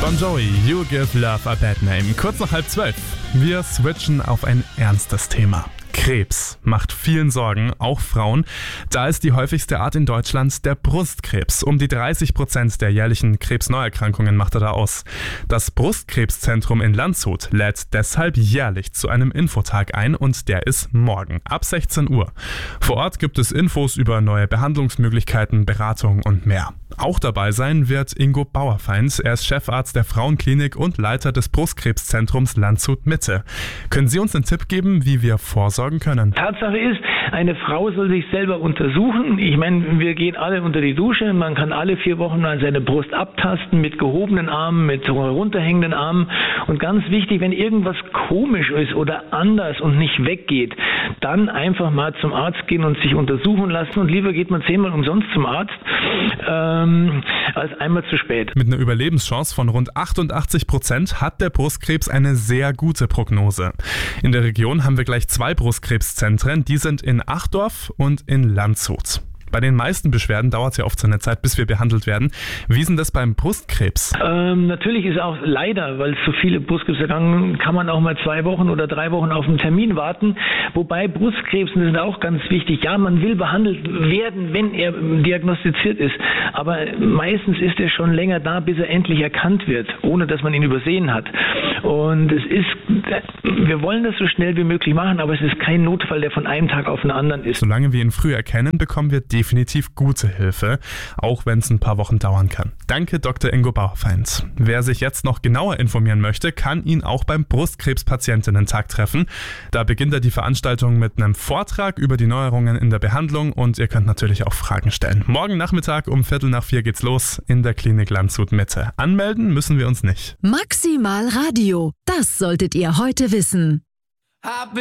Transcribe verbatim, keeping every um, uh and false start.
Bon Jovi, You Give Love a Bad Name. Kurz nach halb zwölf. Wir switchen auf ein ernstes Thema. Krebs macht vielen Sorgen, auch Frauen. Da ist die häufigste Art in Deutschland der Brustkrebs. Um die dreißig Prozent der jährlichen Krebsneuerkrankungen macht er da aus. Das Brustkrebszentrum in Landshut lädt deshalb jährlich zu einem Infotag ein und der ist morgen ab sechzehn Uhr. Vor Ort gibt es Infos über neue Behandlungsmöglichkeiten, Beratung und mehr. Auch dabei sein wird Ingo Bauerfeind. Er ist Chefarzt der Frauenklinik und Leiter des Brustkrebszentrums Landshut Mitte. Können Sie uns einen Tipp geben, wie wir vorsorgen können? Tatsache ist, eine Frau soll sich selber untersuchen. Ich meine, wir gehen alle unter die Dusche. Man kann alle vier Wochen mal seine Brust abtasten mit gehobenen Armen, mit runterhängenden Armen. Und ganz wichtig, wenn irgendwas komisch ist oder anders und nicht weggeht, dann einfach mal zum Arzt gehen und sich untersuchen lassen. Und lieber geht man zehnmal umsonst zum Arzt, ähm, als einmal zu spät. Mit einer Überlebenschance von rund achtundachtzig Prozent hat der Brustkrebs eine sehr gute Prognose. In der Region haben wir gleich zwei Brustkrebszentren, die sind in Achdorf und in Landshut. Bei den meisten Beschwerden dauert es ja oft so eine Zeit, bis wir behandelt werden. Wie ist denn das beim Brustkrebs? Ähm, natürlich ist auch leider, weil es so viele Brustkrebserkrankungen, kann man auch mal zwei Wochen oder drei Wochen auf einen Termin warten. Wobei Brustkrebs, das ist auch ganz wichtig, ja, man will behandelt werden, wenn er diagnostiziert ist. Aber meistens ist er schon länger da, bis er endlich erkannt wird, ohne dass man ihn übersehen hat. Und es ist, wir wollen das so schnell wie möglich machen, aber es ist kein Notfall, der von einem Tag auf den anderen ist. Solange wir ihn früh erkennen, bekommen wir definitiv gute Hilfe, auch wenn es ein paar Wochen dauern kann. Danke, Doktor Ingo Bauerfeind. Wer sich jetzt noch genauer informieren möchte, kann ihn auch beim Brustkrebspatientinnen-Tag treffen. Da beginnt er die Veranstaltung mit einem Vortrag über die Neuerungen in der Behandlung und ihr könnt natürlich auch Fragen stellen. Morgen Nachmittag um Viertel nach vier geht's los in der Klinik Landshut Mitte. Anmelden müssen wir uns nicht. Maximal Radio, das solltet ihr heute wissen.